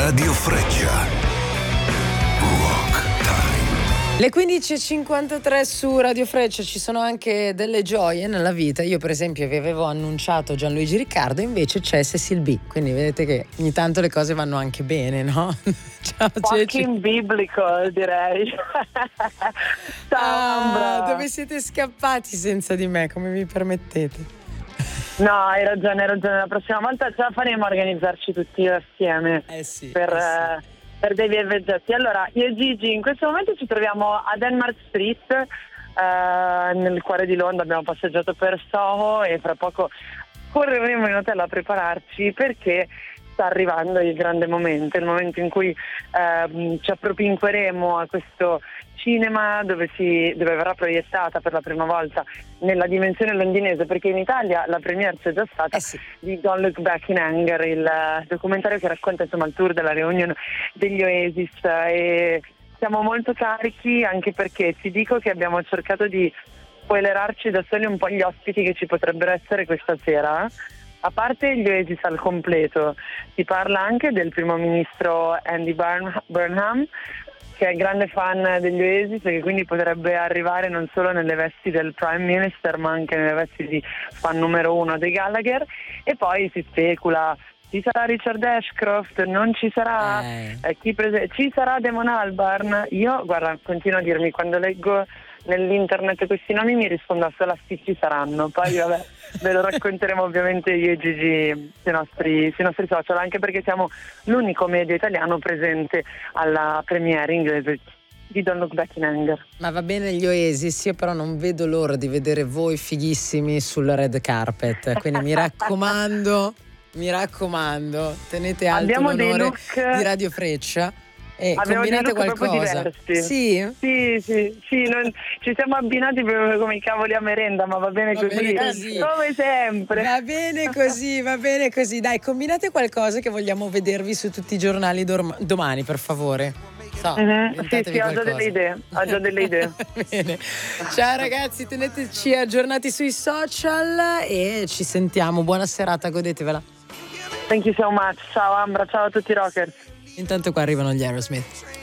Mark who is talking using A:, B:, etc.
A: Radio Freccia. Rock Time.
B: Le 15.53 su Radio Freccia. Ci sono anche delle gioie nella vita. Io per esempio vi avevo annunciato Gianluigi Riccardo, invece c'è Cecil B, quindi vedete che ogni tanto le cose vanno anche bene, no? Ciao Ceci.
C: Fucking biblical, direi. Ciao Ambra.
B: Dove siete scappati senza di me, come vi permettete?
C: No, hai ragione, la prossima volta ce la faremo a organizzarci tutti assieme per dei viaggetti. Allora, io e Gigi in questo momento ci troviamo a Denmark Street, nel cuore di Londra. Abbiamo passeggiato per Soho e fra poco correremo in hotel a prepararci, perché sta arrivando il grande momento, il momento in cui ci appropinqueremo a questo cinema dove verrà proiettata per la prima volta nella dimensione londinese, perché in Italia la premiere c'è già stata, di Don't Look Back in Anger, il documentario che racconta insomma il tour della reunion degli Oasis, e siamo molto carichi, anche perché ti dico che abbiamo cercato di spoilerarci da soli un po' gli ospiti che ci potrebbero essere questa sera. A parte gli Oasis al completo, si parla anche del primo ministro Andy Burnham, che è grande fan degli Oasis e che quindi potrebbe arrivare non solo nelle vesti del Prime Minister, ma anche nelle vesti di fan numero uno dei Gallagher. E poi si specula: ci sarà Richard Ashcroft, non ci sarà, ci sarà Damon Albarn. Io, guarda, continuo a dirmi, quando leggo nell'internet questi nomi mi rispondo solo sì, ci saranno. Poi vabbè, ve lo racconteremo ovviamente io e Gigi sui nostri social, anche perché siamo l'unico media italiano presente alla premiere inglese di Don't Look Back in Anger.
B: Ma va bene gli Oasis, io però non vedo l'ora di vedere voi fighissimi sul red carpet, quindi mi raccomando, tenete alto
C: Abbiamo
B: l'onore
C: dei look
B: di Radio Freccia e
C: abbiamo
B: combinate
C: dei look
B: qualcosa.
C: Sì, ci siamo abbinati proprio come i cavoli a merenda, ma va bene così, come sempre.
B: Va bene così, dai, combinate qualcosa che vogliamo vedervi su tutti i giornali domani, per favore.
C: Sì, ho già delle idee.
B: Bene. Ciao ragazzi, teneteci aggiornati sui social e ci sentiamo. Buona serata, godetevela.
C: Thank you so much. Ciao Ambra, ciao a tutti i rockers.
B: Intanto qua arrivano gli Aerosmith.